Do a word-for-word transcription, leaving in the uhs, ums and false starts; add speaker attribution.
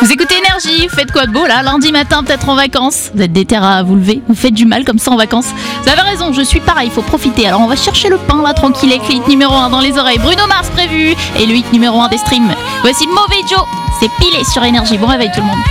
Speaker 1: Vous écoutez Énergie, faites quoi de beau là, lundi matin peut-être en vacances. Vous êtes déter à vous lever, vous faites du mal comme ça en vacances. Vous avez raison, je suis pareil, il faut profiter. Alors on va chercher le pain là tranquille avec le hit numéro un dans les oreilles. Bruno Mars prévu et le hit numéro un des streams. Voici Mauvais Joe, c'est pilé sur Énergie. Bon réveil tout le monde.